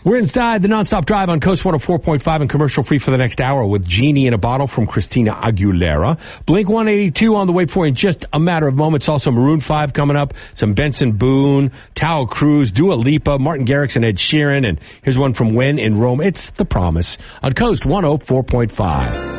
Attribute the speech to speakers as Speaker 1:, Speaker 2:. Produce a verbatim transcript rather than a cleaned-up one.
Speaker 1: We're inside the Nonstop Drive on Coast one oh four point five and commercial free for the next hour with Genie in a Bottle from Christina Aguilera. Blink one eighty-two on the way for you in just a matter of moments. Also Maroon five coming up, some Benson Boone, Tao Cruz, Dua Lipa, Martin Garrix, and Ed Sheeran. And here's one from When in Rome. It's The Promise on Coast one oh four point five.